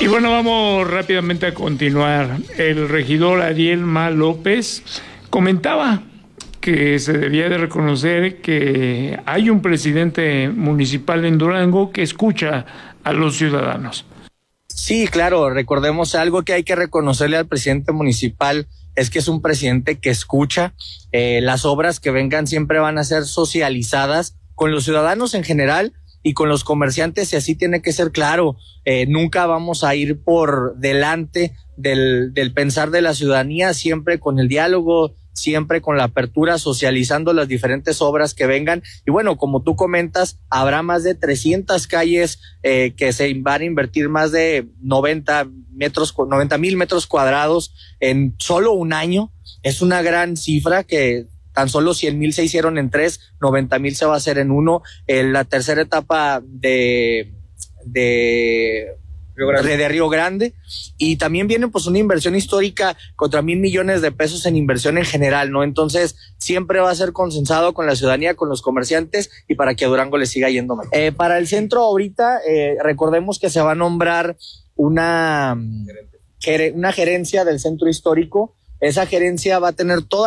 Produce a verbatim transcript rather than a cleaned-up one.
Y bueno, vamos rápidamente a continuar. El regidor Arielma López comentaba que se debía de reconocer que hay un presidente municipal en Durango que escucha a los ciudadanos. Sí, claro, recordemos algo que hay que reconocerle al presidente municipal es que es un presidente que escucha. Eh, las obras que vengan siempre van a ser socializadas con los ciudadanos en general y con los comerciantes, y así tiene que ser claro. Eh, nunca vamos a ir por delante del, del pensar de la ciudadanía, siempre con el diálogo, siempre con la apertura, socializando las diferentes obras que vengan. Y bueno, como tú comentas, habrá más de trescientas calles eh, que se van a invertir más de noventa metros, noventa mil metros cuadrados en solo un año. Es una gran cifra que tan solo cien mil se hicieron en tres, noventa mil se va a hacer en uno. En la tercera etapa de, de Río Grande. de Río Grande, y también viene pues una inversión histórica contra mil millones de pesos en inversión en general, ¿no? Entonces siempre va a ser consensado con la ciudadanía, con los comerciantes, y para que a Durango le siga yendo mal. Eh, para el centro ahorita, eh, recordemos que se va a nombrar una, una gerencia del centro histórico. Esa gerencia va a tener toda